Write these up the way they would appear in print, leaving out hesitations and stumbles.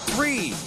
3, 2, 1.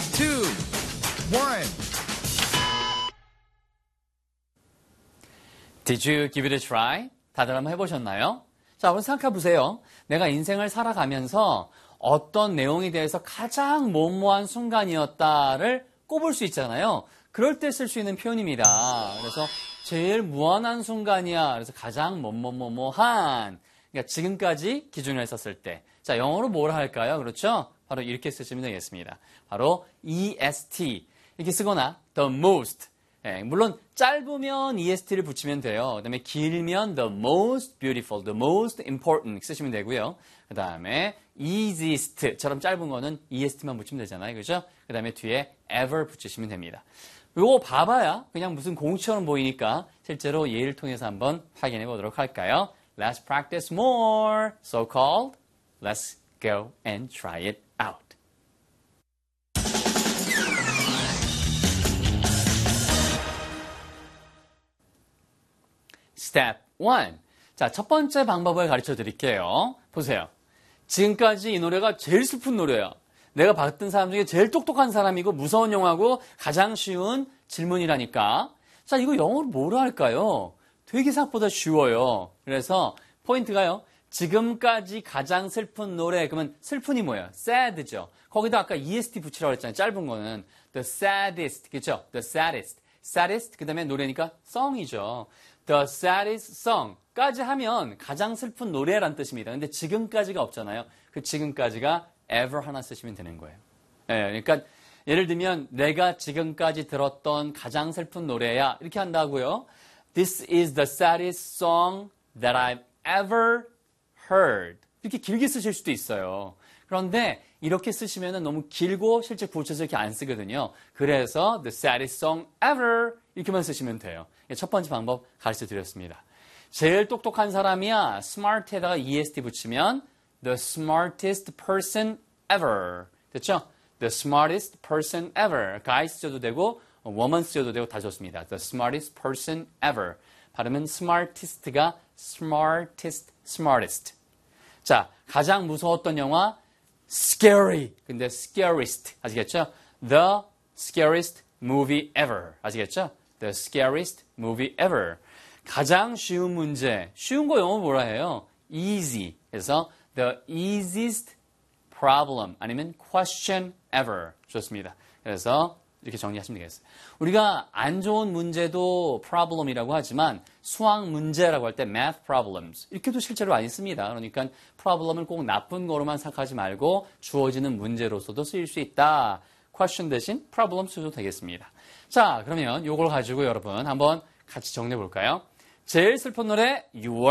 Did you give it a try? 다들 한번 해보셨나요? 자, 한번 생각해 보세요. 내가 인생을 살아가면서 어떤 내용에 대해서 가장 뭐뭐한 순간이었다를 꼽을 수 있잖아요. 그럴 때 쓸 수 있는 표현입니다. 그래서 제일 무한한 순간이야. 그래서 가장 뭐뭐뭐뭐한. 그러니까 지금까지 기준을 했었을 때. 자, 영어로 뭐라 할까요? 그렇죠? 바로 이렇게 쓰시면 되겠습니다. 바로 EST. 이렇게 쓰거나 the most. 예, 물론 짧으면 EST를 붙이면 돼요. 그 다음에 길면 the most beautiful, the most important 쓰시면 되고요. 그 다음에 easiest처럼 짧은 거는 EST만 붙이면 되잖아요. 그죠? 그 다음에 뒤에 ever 붙이시면 됩니다. 이거 봐봐야 그냥 무슨 공처럼 보이니까 실제로 예를 통해서 한번 확인해 보도록 할까요? Let's practice more. So called, let's go and try it out. Step 1. 자, 첫 번째 방법을 가르쳐 드릴게요. 보세요. 지금까지 이 노래가 제일 슬픈 노래야. 내가 봤던 사람 중에 제일 똑똑한 사람이고 무서운 영화고 가장 쉬운 질문이라니까. 자, 이거 영어로 뭐라 할까요? 되게 생각보다 쉬워요. 그래서 포인트가요. 지금까지 가장 슬픈 노래. 그러면 슬픈이 뭐예요? sad죠. 거기다 아까 EST 붙이라고 했잖아요. 짧은 거는 the saddest. 그렇죠? the saddest. saddest 그 다음에 노래니까 song이죠. The saddest song까지 하면 가장 슬픈 노래란 뜻입니다. 근데 지금까지가 없잖아요. 그 지금까지가 ever 하나 쓰시면 되는 거예요. 네, 그러니까 예를 들면 내가 지금까지 들었던 가장 슬픈 노래야 이렇게 한다고요. This is the saddest song that I've ever heard. 이렇게 길게 쓰실 수도 있어요. 그런데 이렇게 쓰시면 너무 길고 실제 붙여서 이렇게 안 쓰거든요. 그래서 the saddest song ever 이렇게만 쓰시면 돼요. 첫 번째 방법 가르쳐 드렸습니다. 제일 똑똑한 사람이야. smart에다가 EST 붙이면 the smartest person ever. 됐죠? The smartest person ever. guy 쓰셔도 되고 woman 쓰셔도 되고 다 좋습니다. The smartest person ever. 발음은 smartest가 smartest. 자, 가장 무서웠던 영화 scary. 근데 scariest. 아시겠죠? The scariest movie ever. 아시겠죠? The scariest movie ever. 가장 쉬운 문제. 쉬운 거 영어 뭐라 해요? easy. 그래서 the easiest problem 아니면 question ever. 좋습니다. 그래서 이렇게 정리하시면 되겠어요. 우리가 안 좋은 문제도 problem이라고 하지만 수학 문제라고 할 때 math problems 이렇게도 실제로 많이 씁니다. 그러니까 problem을 꼭 나쁜 거로만 생각하지 말고 주어지는 문제로서도 쓰일 수 있다. question 대신 problem 써도 되겠습니다. 자, 그러면 이걸 가지고 여러분 한번 같이 정리해 볼까요? 제일 슬픈 노래 You Are